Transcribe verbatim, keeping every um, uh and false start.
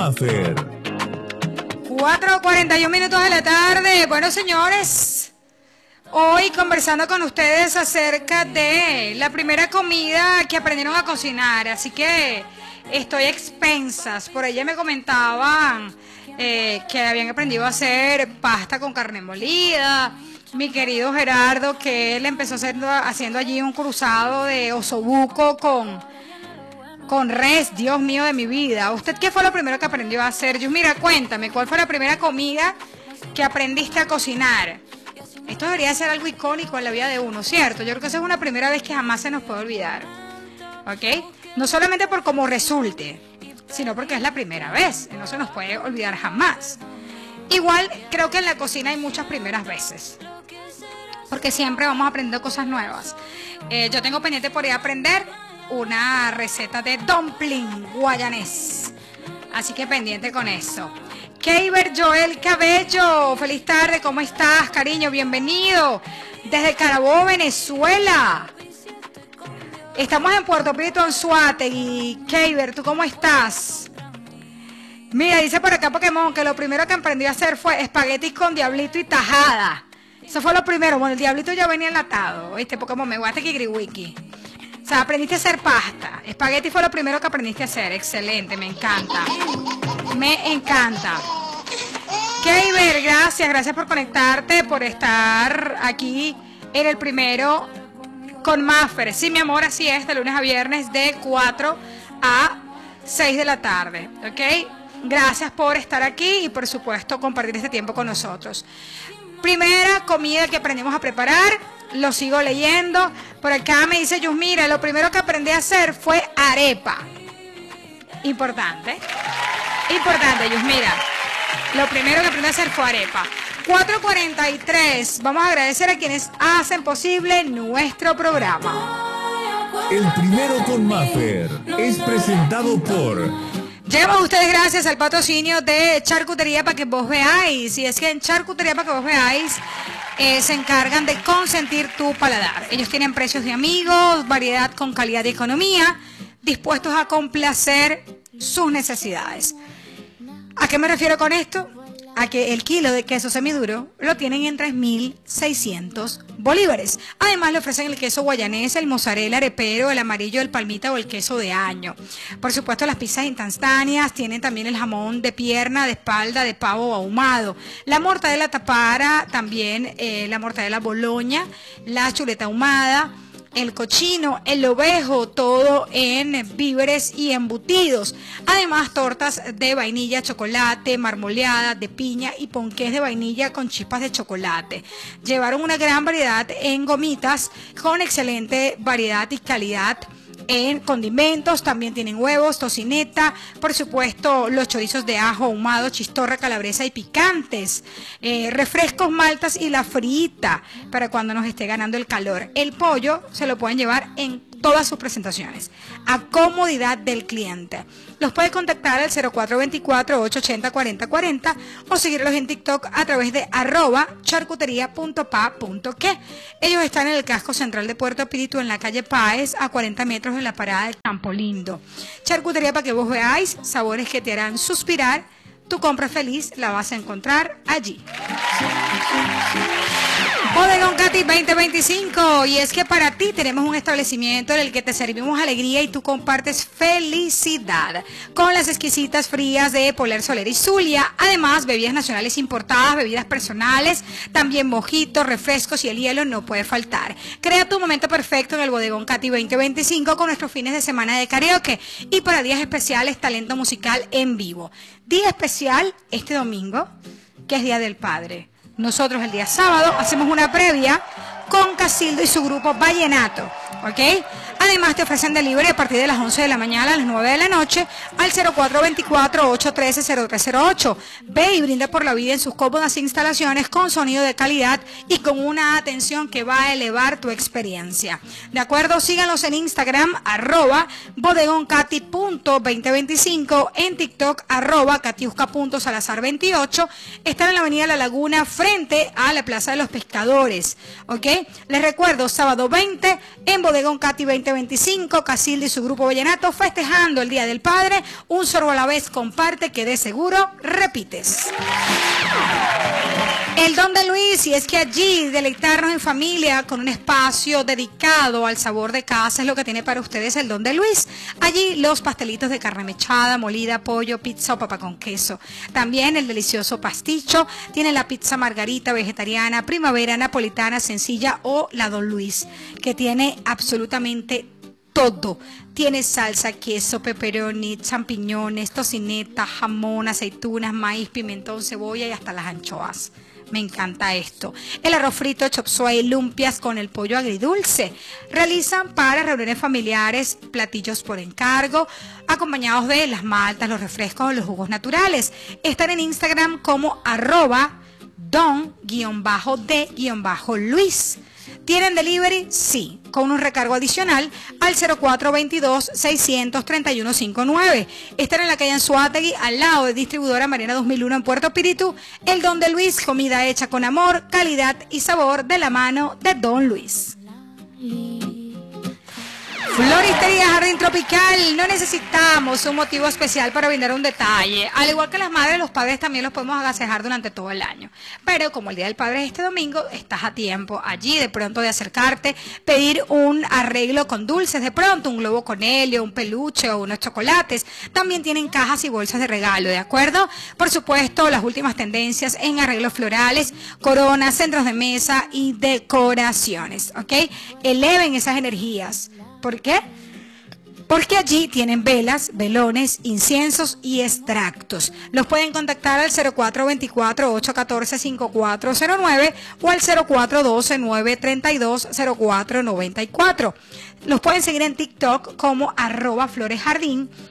Mafer. cuatro cuarenta y uno minutos de la tarde. Bueno, señores, hoy conversando con ustedes acerca de la primera comida que aprendieron a cocinar. Así que estoy a expensas. Por ella me comentaban eh, que habían aprendido a hacer pasta con carne molida. Mi querido Gerardo, que él empezó haciendo, haciendo allí un cruzado de osobuco con... con res, Dios mío de mi vida. ¿Usted qué fue lo primero que aprendió a hacer? Yo, mira, cuéntame, ¿cuál fue la primera comida que aprendiste a cocinar? Esto debería ser algo icónico en la vida de uno, ¿cierto? Yo creo que esa es una primera vez que jamás se nos puede olvidar. ¿Ok? No solamente por cómo resulte, sino porque es la primera vez. No se nos puede olvidar jamás. Igual, creo que en la cocina hay muchas primeras veces. Porque siempre vamos aprendiendo cosas nuevas. Eh, yo tengo pendiente por ahí aprender una receta de dumpling guayanés. Así que pendiente con eso. Keiber Joel Cabello, feliz tarde, ¿cómo estás, cariño? Bienvenido desde Carabobo, Venezuela. Estamos en Puerto Prieto, Anzoátegui. Keiber, ¿tú cómo estás? Mira, dice por acá Pokémon que lo primero que aprendió a hacer fue espaguetis con diablito y tajada. Eso fue lo primero. Bueno, el diablito ya venía enlatado. ¿Viste? Pokémon, me gusta que wiki. O sea, aprendiste a hacer pasta. Espagueti fue lo primero que aprendiste a hacer. Excelente, me encanta. Me encanta. Keiber, gracias. Gracias por conectarte, por estar aquí en el primero con Mafer. Sí, mi amor, así es, de lunes a viernes de cuatro a seis de la tarde. ¿Ok? Gracias por estar aquí y, por supuesto, compartir este tiempo con nosotros. Primera comida que aprendimos a preparar. Lo sigo leyendo. Por acá me dice Yusmira, lo primero que aprendí a hacer fue arepa. Importante. Importante, Yusmira. Lo primero que aprendí a hacer fue arepa. cuatro cuarenta y tres. Vamos a agradecer a quienes hacen posible nuestro programa. El primero con Mafer es presentado por... Llegamos a ustedes gracias al patrocinio de Charcutería para que vos veáis. Y es que en Charcutería para que vos veáis eh, se encargan de consentir tu paladar. Ellos tienen precios de amigos, variedad con calidad y economía, dispuestos a complacer sus necesidades. ¿A qué me refiero con esto? A que el kilo de queso semiduro lo tienen en tres mil seiscientos bolívares. Además le ofrecen el queso guayanés, el mozzarella arepero, el amarillo, el palmita o el queso de año. Por supuesto, las pizzas instantáneas tienen también el jamón de pierna, de espalda, de pavo ahumado, la mortadela tapara, también eh, la mortadela boloña, la chuleta ahumada, el cochino, el ovejo, todo en víveres y embutidos. Además, tortas de vainilla, chocolate, marmoleada, de piña y ponqués de vainilla con chispas de chocolate. Llevaron una gran variedad en gomitas con excelente variedad y calidad en condimentos. También tienen huevos, tocineta, por supuesto los chorizos de ajo ahumado, chistorra, calabresa y picantes, eh, refrescos, maltas y la frita para cuando nos esté ganando el calor. El pollo se lo pueden llevar en todas sus presentaciones, a comodidad del cliente. Los puede contactar al cero cuatro dos cuatro, ocho ocho cero, cuatro cero cuatro cero o seguirlos en TikTok a través de arroba charcutería punto pa punto que. Ellos están en el casco central de Puerto Espíritu, en la calle Páez, a cuarenta metros de la parada de Campo Lindo. Charcutería para que vos veáis, sabores que te harán suspirar. Tu compra feliz la vas a encontrar allí. Bodegón Katy veinte veinticinco, y es que para ti tenemos un establecimiento en el que te servimos alegría y tú compartes felicidad con las exquisitas frías de Poler, Soler y Zulia. Además, bebidas nacionales importadas, bebidas personales, también mojitos, refrescos y el hielo no puede faltar. Crea tu momento perfecto en el Bodegón Katy veinte veinticinco con nuestros fines de semana de karaoke y para días especiales talento musical en vivo. Día especial este domingo, que es Día del Padre. Nosotros el día sábado hacemos una previa con Casildo y su grupo Vallenato, ¿ok? Además te ofrecen delivery a partir de las once de la mañana a las nueve de la noche al cero cuatro dos cuatro, ocho uno tres, cero tres cero ocho. Ve y brinda por la vida en sus cómodas instalaciones con sonido de calidad y con una atención que va a elevar tu experiencia. ¿De acuerdo? Síganlos en Instagram, arroba bodegoncati punto veinte veinticinco, en TikTok, arroba catiusca punto salazar veintiocho. Están en la avenida La Laguna, frente a la Plaza de los Pescadores, ¿ok? Les recuerdo, sábado veinte en Bodegón Cati veinte veinticinco, Casilda y su grupo Vallenato festejando el Día del Padre. Un sorbo a la vez, comparte, que de seguro repites. El Don de Luis, y es que allí deleitarnos en familia con un espacio dedicado al sabor de casa es lo que tiene para ustedes el Don de Luis. Allí los pastelitos de carne mechada, molida, pollo, pizza o papa con queso. También el delicioso pasticho, tiene la pizza margarita vegetariana, primavera, napolitana, sencilla o la Don Luis, que tiene absolutamente todo. Tiene salsa, queso, pepperoni, champiñones, tocineta, jamón, aceitunas, maíz, pimentón, cebolla y hasta las anchoas. Me encanta esto. El arroz frito, chop suey, lumpias con el pollo agridulce. Realizan para reuniones familiares platillos por encargo, acompañados de las maltas, los refrescos, los jugos naturales. Están en Instagram como arroba don-de-luis. ¿Tienen delivery? Sí, con un recargo adicional al cero cuatro veintidós, seiscientos treinta y uno cincuenta y nueve. Están en la calle Anzoátegui, al lado de Distribuidora Mariana dos mil uno en Puerto Espíritu. El Don de Luis, comida hecha con amor, calidad y sabor de la mano de Don Luis. Floristería Jardín Tropical, no necesitamos un motivo especial para brindar un detalle. Al igual que las madres, los padres también los podemos agasajar durante todo el año. Pero como el Día del Padre es este domingo, estás a tiempo allí de pronto de acercarte, pedir un arreglo con dulces, de pronto un globo con helio, un peluche o unos chocolates. También tienen cajas y bolsas de regalo, ¿de acuerdo? Por supuesto, las últimas tendencias en arreglos florales, coronas, centros de mesa y decoraciones, ¿ok? Eleven esas energías. ¿Por qué? Porque allí tienen velas, velones, inciensos y extractos. Los pueden contactar al cero cuatro veinticuatro, ocho catorce, cinco cuatro cero nueve o al cero cuatro doce, nueve treinta y dos, cero cuatro noventa y cuatro. Los pueden seguir en TikTok como arroba floresjardín